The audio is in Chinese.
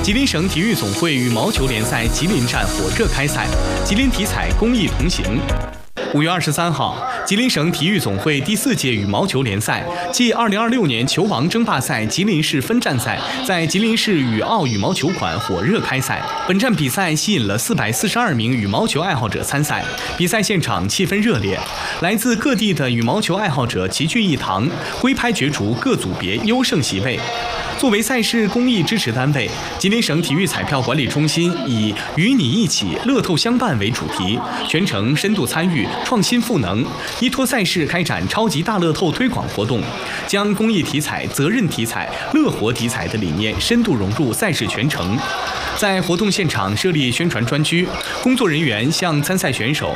吉林省体育总会羽毛球联赛吉林站火热开赛，吉林体彩公益同行。5月23号，吉林省体育总会第4届羽毛球联赛暨2026年球王争霸赛吉林市分站赛在吉林市羽奥羽毛球馆火热开赛。本站比赛吸引了442名羽毛球爱好者参赛，比赛现场气氛热烈，来自各地的羽毛球爱好者齐聚一堂，挥拍角逐各组别优胜席位。作为赛事公益支持单位，吉林省体育彩票管理中心以“与你一起，乐透相伴”为主题，全程深度参与、创新赋能，依托赛事开展超级大乐透推广活动，将公益体彩、责任体彩、乐活体彩的理念深度融入赛事全程。在活动现场设立宣传专区，工作人员向参赛选手